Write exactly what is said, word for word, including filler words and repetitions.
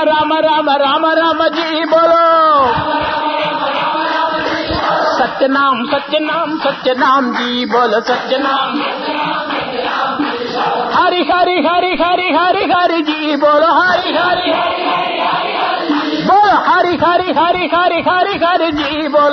राम राम राम राम जी बोलो। सत्य नाम सत्य नाम सत्य नाम जी बोलो सत्य नाम। हरि हरि हरि हरि हरि हरि जी बोलो हरि हरि बोलो हरि हरि हरि हरि हरि हरि जी बोलो।